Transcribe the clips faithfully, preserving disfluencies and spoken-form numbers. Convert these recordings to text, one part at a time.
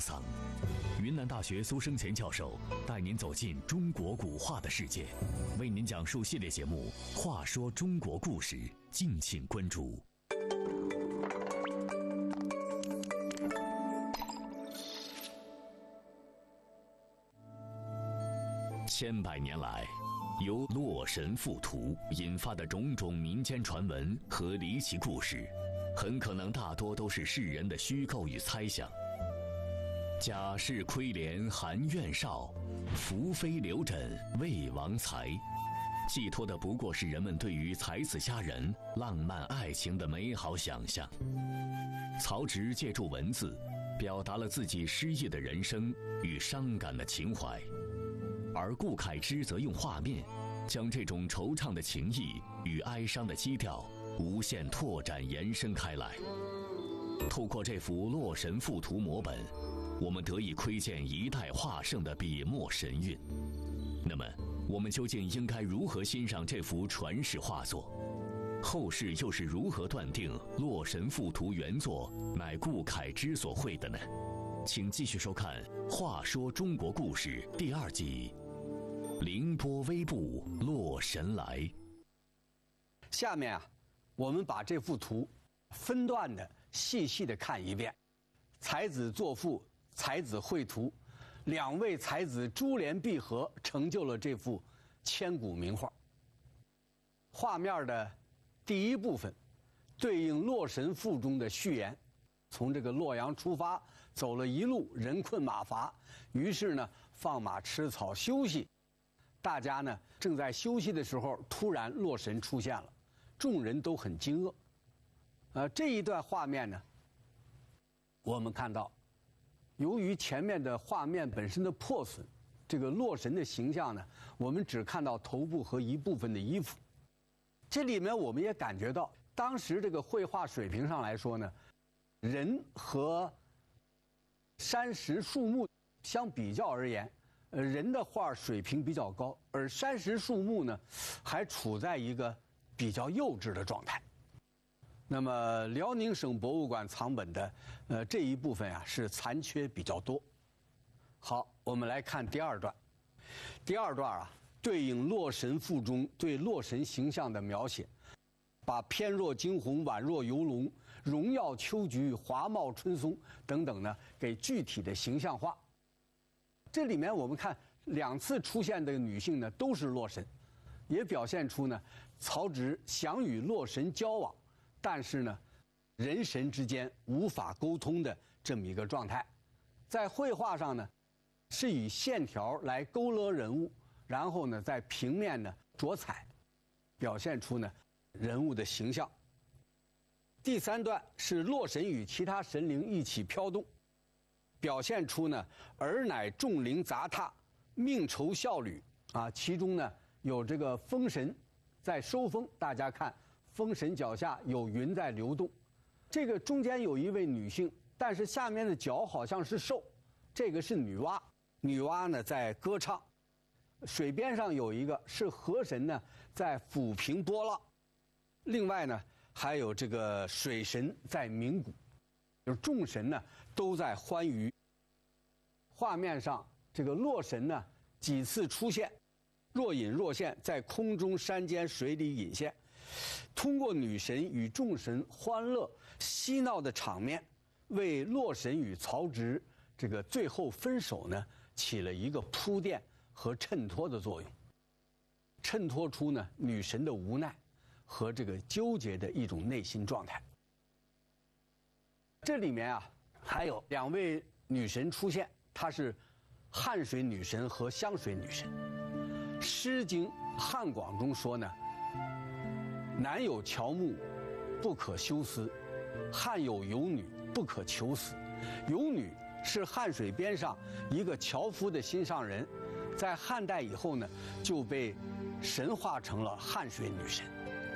桑。云南大学苏生前教授带您走进中国古画的世界，为您讲述系列节目《话说中国故事》，敬请关注。千百年来，由洛神附图引发的种种民间传闻和离奇故事，很可能大多都是世人的虚构与猜想。贾氏亏怜含怨少，福妃留枕魏王才，寄托的不过是人们对于才子佳人、浪漫爱情的美好想象。曹植借助文字，表达了自己失意的人生与伤感的情怀。而顾恺之则用画面，将这种惆怅的情意与哀伤的基调无限拓展延伸开来。透过这幅《洛神赋图》摹本，我们得以窥见一代画圣的笔墨神韵。那么，我们究竟应该如何欣赏这幅传世画作？后世又是如何断定《洛神赋图》原作乃顾恺之所绘的呢？请继续收看《话说中国故事》第二集。凌波微步，洛神来。 下面啊，我们把这幅图分段的细细的看一遍。才子作赋，才子绘图，两位才子珠联璧合，成就了这幅千古名画。画面的第一部分对应《洛神赋》中的序言，从这个洛阳出发，走了一路，人困马乏，于是呢放马吃草休息。大家呢正在休息的时候，突然洛神出现了，众人都很惊愕。呃，这一段画面呢，我们看到，由于前面的画面本身的破损，这个洛神的形象呢，我们只看到头部和一部分的衣服。这里面我们也感觉到，当时这个绘画水平上来说呢，人和山石树木相比较而言，呃，人的画水平比较高，而山石树木呢，还处在一个比较幼稚的状态。那么，辽宁省博物馆藏本的呃这一部分啊，是残缺比较多。好，我们来看第二段。第二段啊，对应《洛神赋》中对洛神形象的描写，把翩若惊鸿、宛若游龙、荣耀秋菊、华茂春松等等呢，给具体的形象化。这里面我们看两次出现的女性呢，都是洛神，也表现出呢曹植想与洛神交往，但是呢人神之间无法沟通的这么一个状态。在绘画上呢，是以线条来勾勒人物，然后呢在平面呢着彩，表现出呢人物的形象。第三段是洛神与其他神灵一起飘动，表现出呢尔乃众灵杂沓，命酬效履啊，其中呢有这个风神在收风，大家看风神脚下有云在流动，这个中间有一位女性，但是下面的脚好像是兽，这个是女娲，女娲呢在歌唱。水边上有一个是河神呢在抚平波浪，另外呢还有这个水神在鸣鼓，就是众神呢都在欢愉。画面上这个洛神呢几次出现，若隐若现，在空中、山间、水里隐现，通过女神与众神欢乐嬉闹的场面，为洛神与曹植这个最后分手呢起了一个铺垫和衬托的作用，衬托出呢女神的无奈和这个纠结的一种内心状态。这里面啊还有两位女神出现，她是汉水女神和湘水女神。《诗经·汉广》中说呢，南有乔木，不可休思；汉有游女，不可求死。游女是汉水边上一个樵夫的心上人，在汉代以后呢，就被神化成了汉水女神。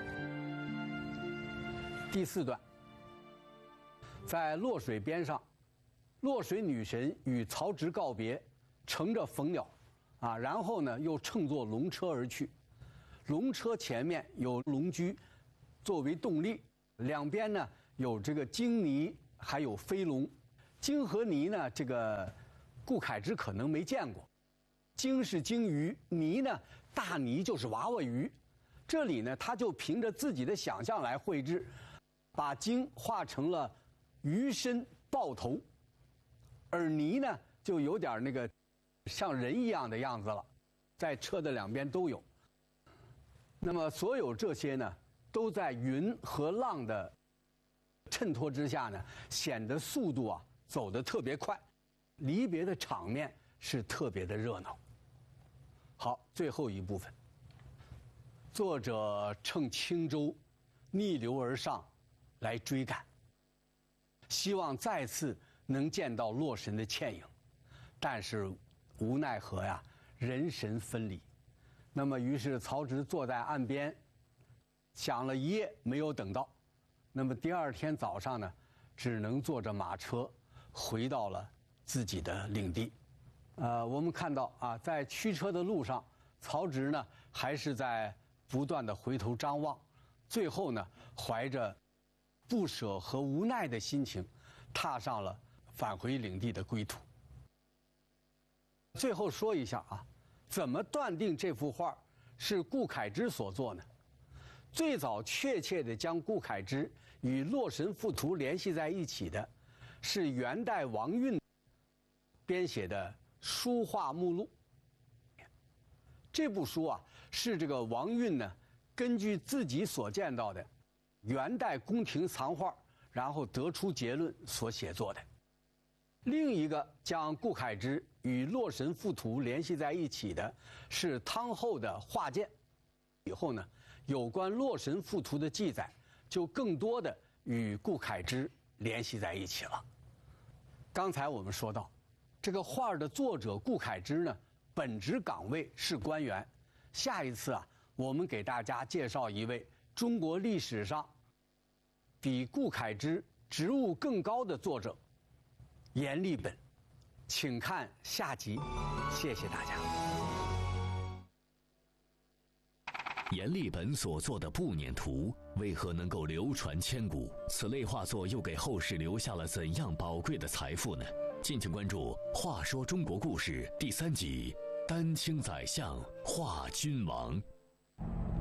第四段，在洛水边上，洛水女神与曹植告别，乘着蜂鸟，啊，然后呢又乘坐龙车而去。龙车前面有龙驹作为动力，两边呢有这个荆泥，还有飞龙。 鲸和泥呢，这个顾恺之可能没见过。鲸是鲸鱼，泥呢，大泥就是娃娃鱼。这里呢，他就凭着自己的想象来绘制，把鲸画成了鱼身豹头，而泥呢，就有点那个像人一样的样子了，在车的两边都有。那么所有这些呢，都在云和浪的衬托之下呢，显得速度啊走得特别快，离别的场面是特别的热闹。好，最后一部分，作者乘轻舟逆流而上来追赶，希望再次能见到洛神的倩影，但是无奈何呀，人神分离。那么于是曹植坐在岸边想了一夜没有等到，那么第二天早上呢，只能坐着马车回到了自己的领地。呃，我们看到啊，在驱车的路上，曹植呢还是在不断的回头张望，最后呢，怀着不舍和无奈的心情，踏上了返回领地的归途。最后说一下啊，怎么断定这幅画是顾恺之所作呢？最早确切地将顾恺之与《洛神赋图》联系在一起的，是元代王运编写的《书画目录》。这部书啊，是这个王运呢，根据自己所见到的元代宫廷藏画，然后得出结论所写作的。另一个将顾恺之与《洛神赋图》联系在一起的是汤厚的《画鉴》。以后呢，有关《洛神赋图》的记载就更多的与顾恺之联系在一起了。刚才我们说到，这个画的作者顾恺之呢，本职岗位是官员。下一次啊，我们给大家介绍一位中国历史上比顾恺之职务更高的作者阎立本，请看下集，谢谢大家。 阎立本所作的《步辇图》为何能够流传千古？此类画作又给后世留下了怎样宝贵的财富呢？敬请关注《话说中国故事》第三集：丹青宰相画君王。